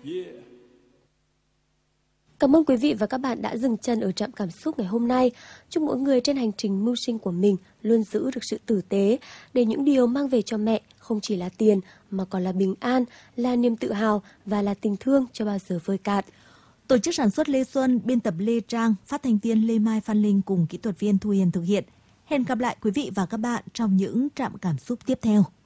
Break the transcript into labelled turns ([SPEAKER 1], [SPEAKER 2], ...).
[SPEAKER 1] Cảm ơn quý vị và các bạn đã dừng chân ở trạm cảm xúc ngày hôm nay. Chúc mỗi người trên hành trình mưu sinh của mình luôn giữ được sự tử tế, để những điều mang về cho mẹ không chỉ là tiền mà còn là bình an, là niềm tự hào và là tình thương cho bao giờ vơi cạn.
[SPEAKER 2] Tổ chức sản xuất Lê Xuân, biên tập Lê Trang, phát thanh viên Lê Mai Phan Linh cùng kỹ thuật viên Thu Hiền thực hiện. Hẹn gặp lại quý vị và các bạn trong những trạm cảm xúc tiếp theo.